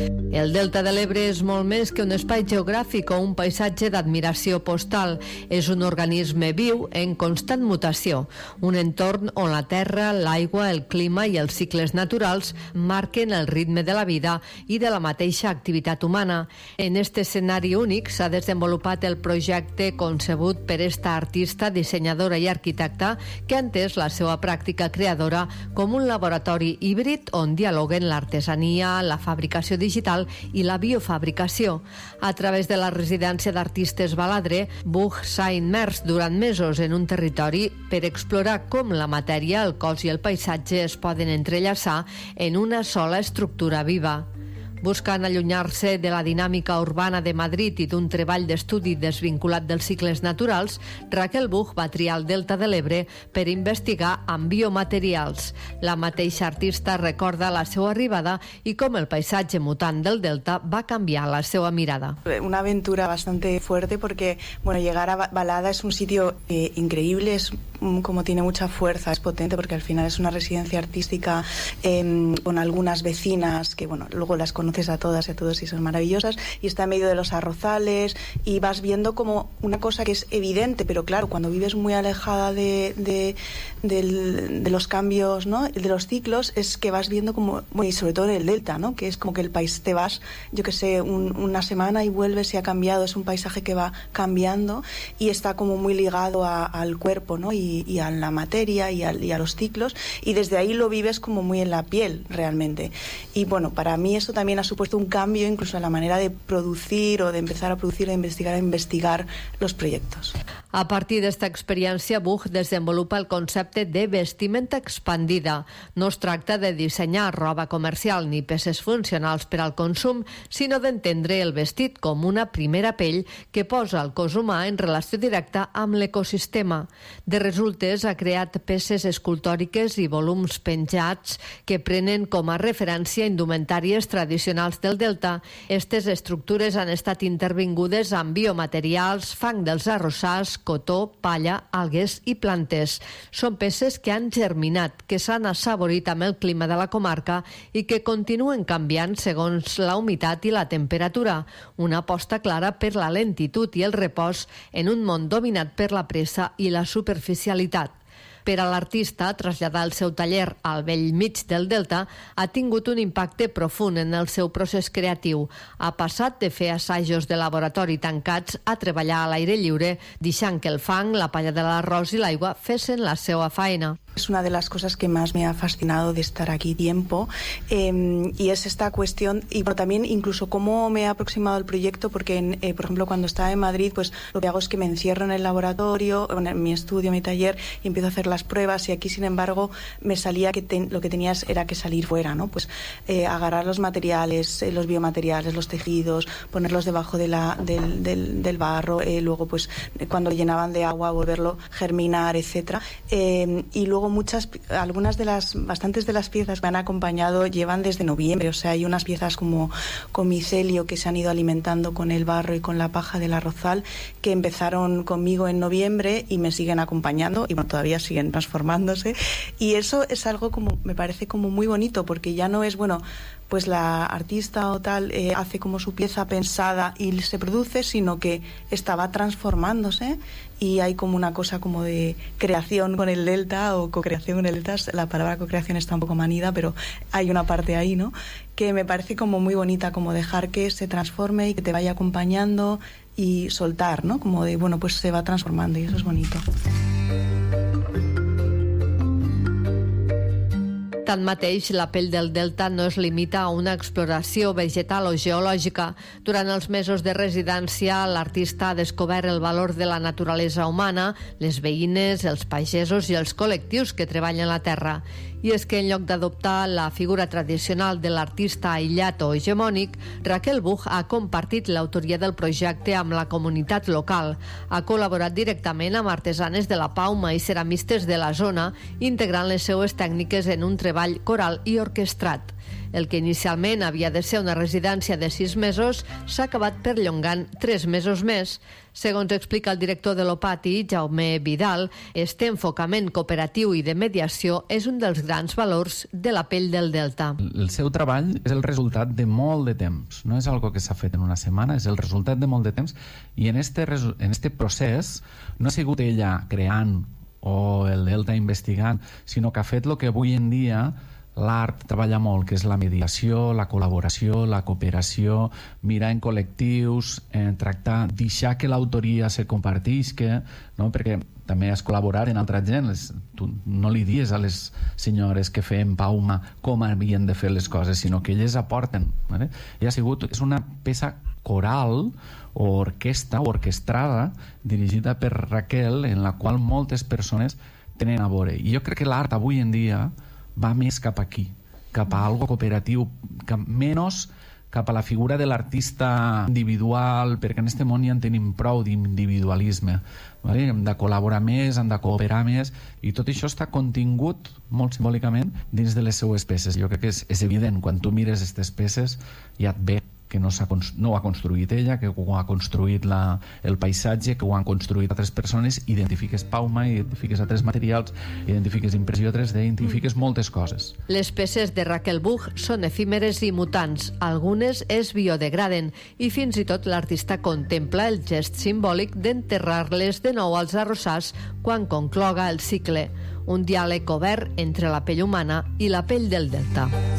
El Delta de l'Ebre és molt més que un espai geogràfic o un paisatge d'admiració postal. És un organisme viu en constant mutació, un entorn on la terra, l'aigua, el clima i els cicles naturals marquen el ritme de la vida i de la mateixa activitat humana. En aquest escenari únic s'ha desenvolupat el projecte concebut per esta artista, dissenyadora i arquitecta que ha entès la seva pràctica creadora com un laboratori híbrid on dialoguen l'artesania, la fabricació digital i la biofabricació. A través de la residència d'artistes Baladre, Buch s'ha immers durant mesos en un territori per explorar com la matèria, el cos i el paisatge es poden entrellaçar en una sola estructura viva. Buscant allunyar-se de la dinàmica urbana de Madrid i d'un treball d'estudi desvinculat dels cicles naturals, Raquel Buch va triar el Delta de l'Ebre per investigar amb biomaterials. La mateixa artista recorda la seva arribada i com el paisatge mutant del Delta va canviar la seva mirada. Una aventura bastante fuerte porque, llegar a Balada es un sitio increíble, es como tiene mucha fuerza, es potente porque al final es una residencia artística con algunas vecinas que, luego las conoces a todas y a todos y son maravillosas, y está en medio de los arrozales y vas viendo como una cosa que es evidente, pero claro, cuando vives muy alejada de los cambios, ¿no?, de los ciclos, es que vas viendo como, y sobre todo en el Delta, ¿no?, que es como que el país te vas, yo que sé, una semana y vuelves y ha cambiado, es un paisaje que va cambiando y está como muy ligado al cuerpo, ¿no?, y a la materia y a los ciclos, y desde ahí lo vives como muy en la piel realmente. Y para mí eso también ha supuesto un cambio incluso en la manera de producir o de empezar a producir, a investigar los proyectos. A partir d'esta experiència, Buch desenvolupa el concepte de vestimenta expandida. No es tracta de dissenyar roba comercial ni peces funcionals per al consum, sinó d'entendre el vestit com una primera pell que posa el cos humà en relació directa amb l'ecosistema. De resultes, ha creat peces escultòriques i volums penjats que prenen com a referència indumentàries tradicionals del Delta. Estes estructures han estat intervingudes amb biomaterials, fang dels arrossars, cotó, palla, algues i plantes. Són peces que han germinat, que s'han assaborit amb el clima de la comarca i que continuen canviant segons la humitat i la temperatura. Una aposta clara per la lentitud i el repòs en un món dominat per la pressa i la superficialitat. Per a l'artista, traslladar el seu taller al bell mig del Delta ha tingut un impacte profund en el seu procés creatiu. Ha passat de fer assajos de laboratori tancats a treballar a l'aire lliure, deixant que el fang, la palla de l'arròs i l'aigua fessin la seva faena. Es una de las cosas que más me ha fascinado de estar aquí tiempo, y es esta cuestión, y también incluso cómo me ha aproximado el proyecto, porque por ejemplo cuando estaba en Madrid, pues lo que hago es que me encierro en el laboratorio, en mi estudio, mi taller, y empiezo a hacer las pruebas, y aquí sin embargo me salía que lo que tenías era que salir fuera, ¿no? Pues agarrar los materiales, los biomateriales, los tejidos, ponerlos debajo del barro, luego pues cuando llenaban de agua volverlo germinar, etcétera, y luego bastantes de las piezas que me han acompañado llevan desde noviembre, o sea, hay unas piezas como con micelio que se han ido alimentando con el barro y con la paja del arrozal, que empezaron conmigo en noviembre y me siguen acompañando y todavía siguen transformándose, y eso es algo como, me parece como muy bonito, porque ya no es, pues la artista o tal hace como su pieza pensada y se produce, sino que estaba transformándose, y hay como una cosa como de creación con el Delta o co-creación con el Delta. La palabra co-creación está un poco manida, pero hay una parte ahí, ¿no?, que me parece como muy bonita, como dejar que se transforme y que te vaya acompañando y soltar, ¿no?, como de, pues se va transformando, y eso es bonito. Tanmateix, la pell del Delta no es limita a una exploració vegetal o geològica. Durant els mesos de residència, l'artista ha descobert el valor de la naturalesa humana, les veïnes, els pagesos i els col·lectius que treballen la terra. I és que en lloc d'adoptar la figura tradicional de l'artista aïllat o hegemònic, Raquel Buch ha compartit l'autoria del projecte amb la comunitat local. Ha col·laborat directament amb artesanes de la Pauma i ceramistes de la zona, integrant les seues tècniques en un treball coral i orquestrat. El que inicialment havia de ser una residència de 6 mesos s'ha acabat perllongant 3 mesos més. Segons explica el director de l'OPATI, Jaume Vidal, este enfocament cooperatiu i de mediació és un dels grans valors de la pell del Delta. El seu treball és el resultat de molt de temps, no és algo que s'ha fet en una setmana, és el resultat de molt de temps, i en este procés no ha sigut ella creant o el Delta investigant, sinó que ha fet el que avui en dia l'art treballa molt, que és la mediació, la col·laboració, la cooperació, mirar en col·lectius, tractar, deixar que l'autoria se compartisca, no? Perquè també has col·laborat en altra gent. Tu no li dies a les senyores que feien Pauma com havien de fer les coses, sinó que elles aporten. Vale? És una peça coral o orquestra o orquestrada dirigida per Raquel, en la qual moltes persones tenen a veure. I jo crec que l'art avui en dia va més cap aquí, cap a algo cooperatiu, menys cap a la figura de l'artista individual, perquè en aquest món ja en tenim prou d'individualisme. Vale? Hem de col·laborar més, hem de cooperar més, i tot això està contingut molt simbòlicament dins de les seues peces. Jo crec que és evident, quan tu mires aquestes peces ja et ve que no ho ha construït ella, que ho ha construït el paisatge, que ho han construït altres persones, identifiques Pauma, identifiques altres materials, identifiques impressió 3D, identifiques moltes coses. Les peces de Raquel Buch són efímeres i mutants, algunes es biodegraden i fins i tot l'artista contempla el gest simbòlic d'enterrar-les de nou als arrossars quan concloga el cicle, un diàleg obert entre la pell humana i la pell del Delta.